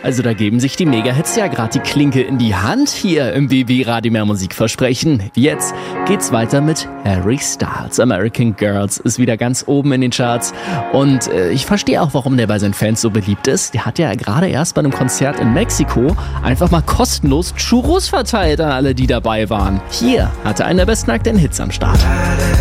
Also da geben sich die Mega-Hits ja gerade die Klinke in die Hand hier im BB Radio Mehr Musik versprechen. Jetzt geht's weiter mit Harry Styles. American Girls ist wieder ganz oben in den Charts. Und ich verstehe auch, warum der bei seinen Fans so beliebt ist. Der hat ja gerade erst bei einem Konzert in Mexiko einfach mal kostenlos Churros verteilt an alle, die dabei waren. Hier hat er einen der besten aktuellen Hits am Start.